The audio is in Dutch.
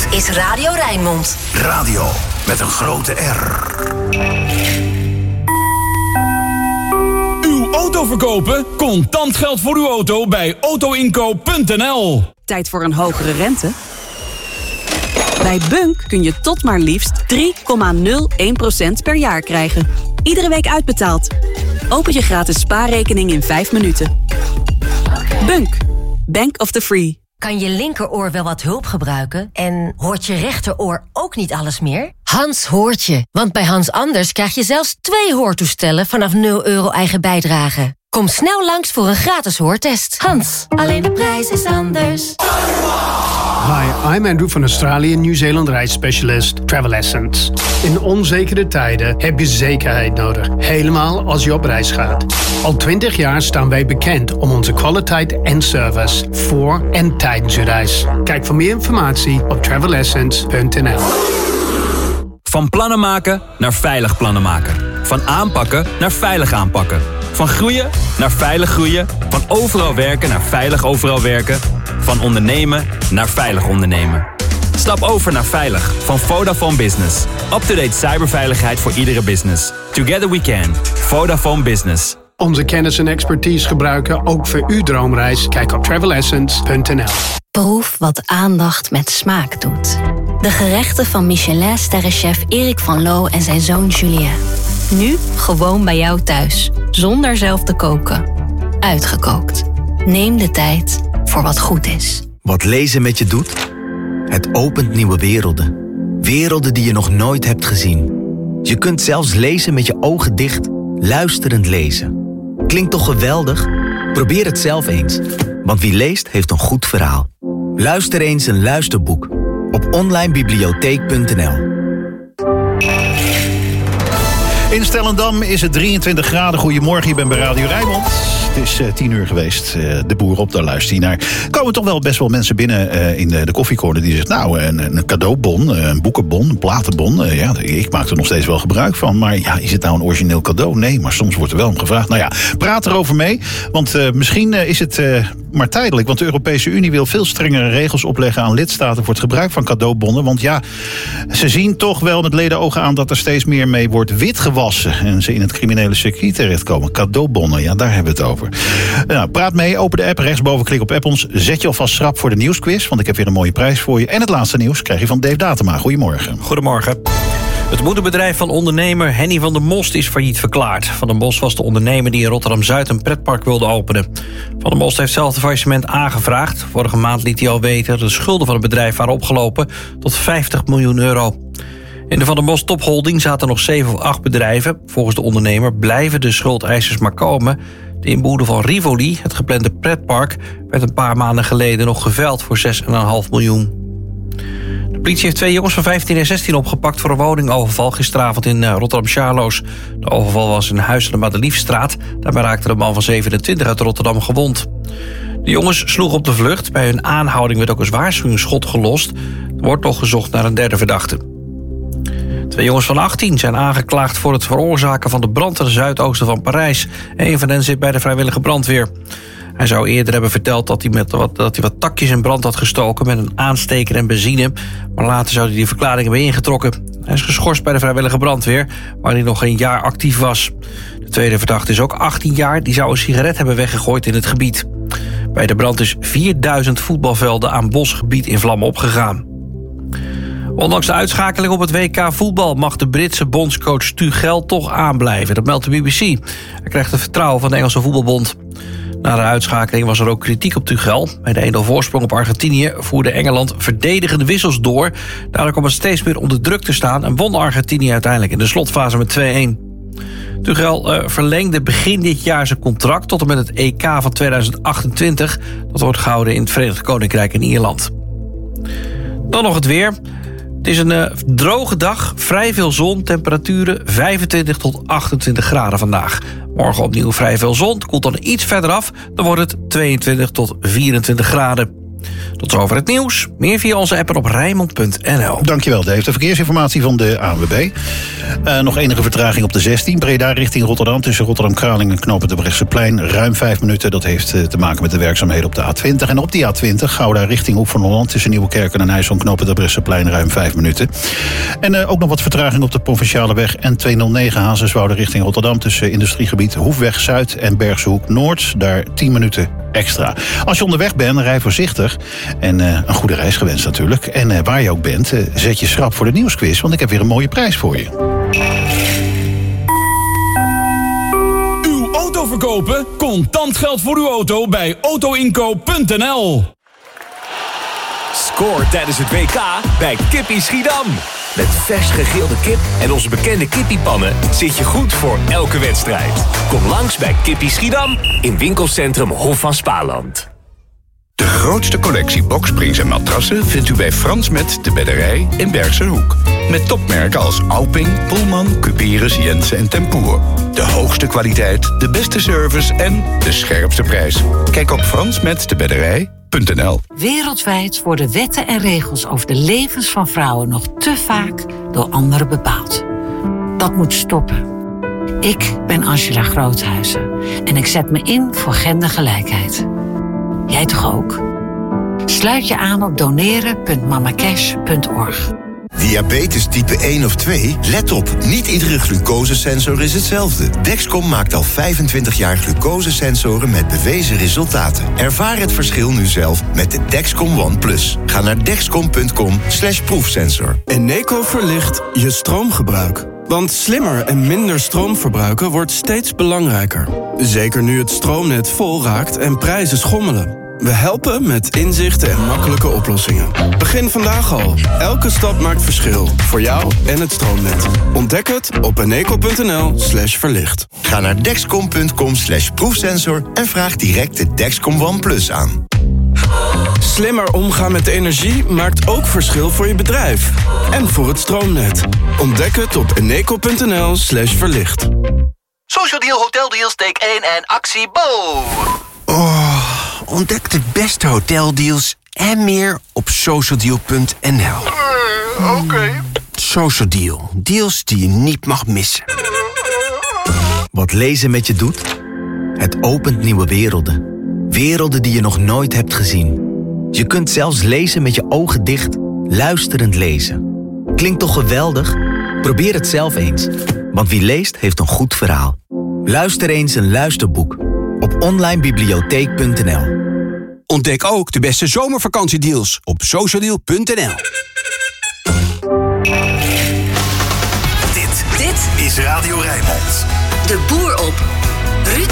is Radio Rijnmond. Radio met een grote R. Uw auto verkopen? Contant geld voor uw auto bij autoinkoop.nl. Tijd voor een hogere rente? Bij Bunk kun je tot maar liefst 3,01% per jaar krijgen. Iedere week uitbetaald. Open je gratis spaarrekening in 5 minuten. Bunk. Bank of the Free. Kan je linkeroor wel wat hulp gebruiken? En hoort je rechteroor ook niet alles meer? Hans hoort je. Want bij Hans Anders krijg je zelfs 2 hoortoestellen vanaf €0 eigen bijdrage. Kom snel langs voor een gratis hoortest. Hans, alleen de prijs is anders. Hi, I'm Andrew van Australië Nieuw-Zeeland reisspecialist Travel Essence. In onzekere tijden heb je zekerheid nodig. Helemaal als je op reis gaat. Al 20 jaar staan wij bekend om onze kwaliteit en service voor en tijdens je reis. Kijk voor meer informatie op travelessence.nl. Van plannen maken naar veilig plannen maken. Van aanpakken naar veilig aanpakken. Van groeien naar veilig groeien. Van overal werken naar veilig overal werken. Van ondernemen naar veilig ondernemen. Stap over naar veilig van Vodafone Business. Up-to-date cyberveiligheid voor iedere business. Together we can. Vodafone Business. Onze kennis en expertise gebruiken ook voor uw droomreis. Kijk op travelessence.nl. Proef wat aandacht met smaak doet. De gerechten van Michelin-sterrenchef Erik van Loo en zijn zoon Julien. Nu gewoon bij jou thuis, zonder zelf te koken. Uitgekookt. Neem de tijd voor wat goed is. Wat lezen met je doet? Het opent nieuwe werelden. Werelden die je nog nooit hebt gezien. Je kunt zelfs lezen met je ogen dicht, luisterend lezen. Klinkt toch geweldig? Probeer het zelf eens. Want wie leest, heeft een goed verhaal. Luister eens een luisterboek op onlinebibliotheek.nl. In Stellendam is het 23 graden. Goedemorgen, je bent bij Radio Rijnmond. Het is 10 uur geweest. De boer op, daar luister je naar. Er komen toch wel best wel mensen binnen in de koffiecorner die zeggen, nou, een cadeaubon, een boekenbon, een platenbon. Ja, ik maak er nog steeds wel gebruik van. Maar ja, is het nou een origineel cadeau? Nee, maar soms wordt er wel om gevraagd. Nou ja, praat erover mee. Want misschien is het maar tijdelijk. Want de Europese Unie wil veel strengere regels opleggen aan lidstaten voor het gebruik van cadeaubonnen. Want ja, ze zien toch wel met ledenogen aan dat er steeds meer mee wordt witgewassen. En ze in het criminele circuit terechtkomen. Cadeaubonnen, ja, daar hebben we het over. Nou, praat mee, open de app, rechtsboven klik op app ons. Zet je alvast schrap voor de nieuwsquiz, want ik heb weer een mooie prijs voor je. En het laatste nieuws krijg je van Dave Datema. Goedemorgen. Goedemorgen. Het moederbedrijf van ondernemer Henny van der Most is failliet verklaard. Van der Most was de ondernemer die in Rotterdam-Zuid een pretpark wilde openen. Van der Most heeft zelf het faillissement aangevraagd. Vorige maand liet hij al weten dat de schulden van het bedrijf waren opgelopen tot €50 miljoen. In de Van der Most topholding zaten nog 7 of 8 bedrijven. Volgens de ondernemer blijven de schuldeisers maar komen. De inboedel van Rivoli, het geplande pretpark, werd een paar maanden geleden nog geveild voor €6,5 miljoen. De politie heeft 2 jongens van 15 en 16 opgepakt voor een woningoverval gisteravond in Rotterdam-Charloes. De overval was in een huis aan de Madeliefstraat. Daarbij raakte een man van 27 uit Rotterdam gewond. De jongens sloegen op de vlucht. Bij hun aanhouding werd ook een waarschuwingsschot gelost. Er wordt nog gezocht naar een derde verdachte. 2 jongens van 18 zijn aangeklaagd voor het veroorzaken van de brand in het zuidoosten van Parijs. Een van hen zit bij de vrijwillige brandweer. Hij zou eerder hebben verteld dat hij wat takjes in brand had gestoken met een aansteker en benzine. Maar later zou hij die verklaring hebben ingetrokken. Hij is geschorst bij de vrijwillige brandweer, waar hij nog een jaar actief was. De tweede verdachte is ook 18 jaar. Die zou een sigaret hebben weggegooid in het gebied. Bij de brand is 4000 voetbalvelden aan bosgebied in vlammen opgegaan. Ondanks de uitschakeling op het WK voetbal mag de Britse bondscoach Tuchel toch aanblijven. Dat meldt de BBC. Hij krijgt het vertrouwen van de Engelse voetbalbond. Na de uitschakeling was er ook kritiek op Tuchel. Bij de 1-0 voorsprong op Argentinië voerde Engeland verdedigende wissels door. Daardoor kwam het steeds meer onder druk te staan en won Argentinië uiteindelijk in de slotfase met 2-1. Tuchel verlengde begin dit jaar zijn contract tot en met het EK van 2028. Dat wordt gehouden in het Verenigd Koninkrijk en Ierland. Dan nog het weer. Het is een droge dag, vrij veel zon, temperaturen 25 tot 28 graden vandaag. Morgen opnieuw vrij veel zon, het koelt dan iets verder af, dan wordt het 22 tot 24 graden. Tot zover het nieuws. Meer via onze app en op Rijnmond.nl. Dankjewel, Dave. De verkeersinformatie van de ANWB. Nog enige vertraging op de 16. Breda richting Rotterdam. Tussen Rotterdam-Kralingen en knooppunt de Brechtseplein. Ruim 5 minuten. Dat heeft te maken met de werkzaamheden op de A20. En op die A20 Gouda richting Hoek van Holland. Tussen Nieuwekerk en IJssel en knooppunt de Brechtseplein. Ruim 5 minuten. En ook nog wat vertraging op de provinciale weg N209 Hazenswoude richting Rotterdam. Tussen industriegebied Hoefweg Zuid en Bergse Hoek Noord. Daar 10 minuten extra. Als je onderweg bent, rij voorzichtig. En een goede reis gewenst natuurlijk. En waar je ook bent, zet je schrap voor de nieuwsquiz. Want ik heb weer een mooie prijs voor je. Uw auto verkopen? Contant geld voor uw auto bij autoinkoop.nl. Scoor tijdens het WK bij Kippie Schiedam. Met vers gegrilde kip en onze bekende kippiepannen zit je goed voor elke wedstrijd. Kom langs bij Kippie Schiedam in winkelcentrum Hof van Spaarland. De grootste collectie boksprings en matrassen vindt u bij Frans Met de Bedderij in Bergse Hoek. Met topmerken als Alping, Pullman, Cuperus, Jensen en Tempoer. De hoogste kwaliteit, de beste service en de scherpste prijs. Kijk op fransmetdebedderij.nl. Wereldwijd worden wetten en regels over de levens van vrouwen nog te vaak door anderen bepaald. Dat moet stoppen. Ik ben Angela Groothuizen en ik zet me in voor gendergelijkheid. Jij toch ook? Sluit je aan op doneren.mamacash.org. Diabetes type 1 of 2? Let op, niet iedere glucosesensor is hetzelfde. Dexcom maakt al 25 jaar glucosesensoren met bewezen resultaten. Ervaar het verschil nu zelf met de Dexcom One Plus. Ga naar dexcom.com/proefsensor. Eneco verlicht je stroomgebruik. Want slimmer en minder stroom verbruiken wordt steeds belangrijker. Zeker nu het stroomnet vol raakt en prijzen schommelen. We helpen met inzichten en makkelijke oplossingen. Begin vandaag al. Elke stap maakt verschil. Voor jou en het stroomnet. Ontdek het op eneco.nl/verlicht. Ga naar dexcom.com/proefsensor en vraag direct de Dexcom One Plus aan. Slimmer omgaan met energie maakt ook verschil voor je bedrijf. En voor het stroomnet. Ontdek het op eneco.nl/verlicht. Social Deal, Hotel Deals, take 1 en actie Bo! Ontdek de beste hoteldeals en meer op socialdeal.nl. Oké. Social Deal. Deals die je niet mag missen. Wat lezen met je doet? Het opent nieuwe werelden. Werelden die je nog nooit hebt gezien. Je kunt zelfs lezen met je ogen dicht, luisterend lezen. Klinkt toch geweldig? Probeer het zelf eens. Want wie leest, heeft een goed verhaal. Luister eens een luisterboek op onlinebibliotheek.nl. Ontdek ook de beste zomervakantiedeals op socialdeal.nl. Dit is Radio Rijnmond. De boer op